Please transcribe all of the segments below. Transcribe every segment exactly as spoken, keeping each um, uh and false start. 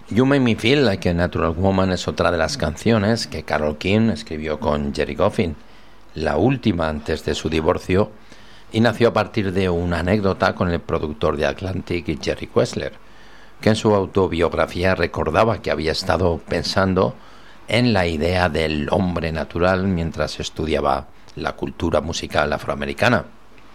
You Make Me Feel Like a Natural Woman es otra de las canciones que Carole King escribió con Gerry Goffin, la última antes de su divorcio, y nació a partir de una anécdota con el productor de Atlantic, Jerry Wessler, que en su autobiografía recordaba que había estado pensando en la idea del hombre natural mientras estudiaba la cultura musical afroamericana.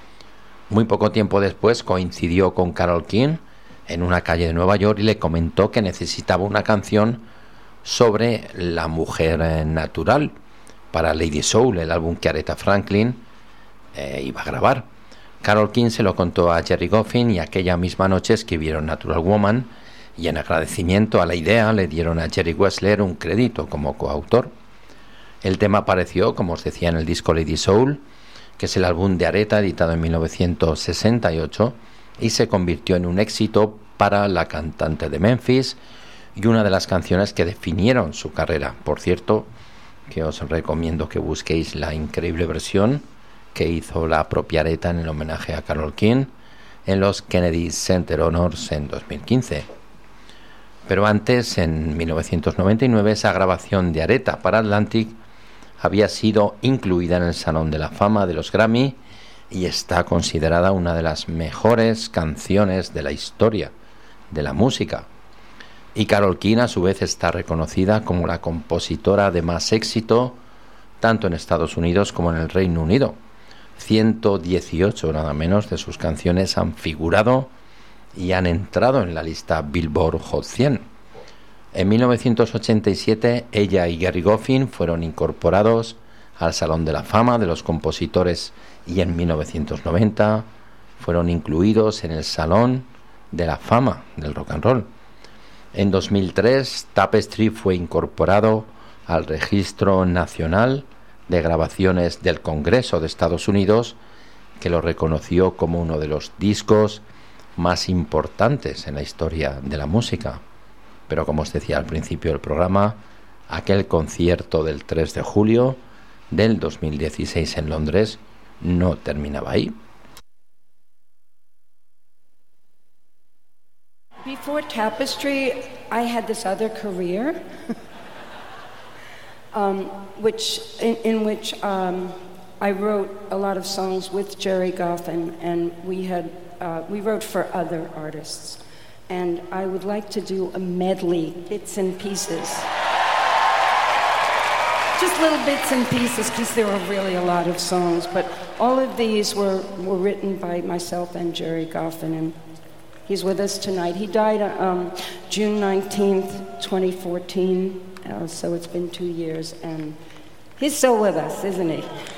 Muy poco tiempo después coincidió con Carole King en una calle de Nueva York y le comentó que necesitaba una canción sobre la mujer natural para Lady Soul, el álbum que Aretha Franklin eh, iba a grabar. Carole King se lo contó a Gerry Goffin y aquella misma noche escribieron Natural Woman, y en agradecimiento a la idea le dieron a Jerry Wessler un crédito como coautor. El tema apareció, como os decía, en el disco Lady Soul, que es el álbum de Aretha editado en mil novecientos sesenta y ocho, y se convirtió en un éxito para la cantante de Memphis y una de las canciones que definieron su carrera. Por cierto, que os recomiendo que busquéis la increíble versión que hizo la propia Aretha en el homenaje a Carole King en los Kennedy Center Honors en dos mil quince. Pero antes, en mil novecientos noventa y nueve, esa grabación de Aretha para Atlantic había sido incluida en el Salón de la Fama de los Grammy y está considerada una de las mejores canciones de la historia de la música. Y Carole King, a su vez, está reconocida como la compositora de más éxito, tanto en Estados Unidos como en el Reino Unido. ciento dieciocho, nada menos, de sus canciones han figurado y han entrado en la lista Billboard Hot cien. En mil novecientos ochenta y siete, ella y Gerry Goffin fueron incorporados al Salón de la Fama de los Compositores y en mil novecientos noventa fueron incluidos en el Salón de la Fama del Rock and Roll. En dos mil tres, Tapestry fue incorporado al Registro Nacional de Grabaciones del Congreso de Estados Unidos, que lo reconoció como uno de los discos más importantes en la historia de la música. Pero como os decía al principio del programa, aquel concierto del tres de julio del dos mil dieciséis en Londres no terminaba ahí. Before Tapestry, I had this other career, um, which in, in which um, I wrote a lot of songs with Gerry Goffin, and we had uh, we wrote for other artists. And I would like to do a medley, bits and pieces. Just little bits and pieces, because there are really a lot of songs. But all of these were, were written by myself and Gerry Goffin, and he's with us tonight. He died um, June nineteenth, twenty fourteen, uh, so it's been two years, and he's still with us, isn't he?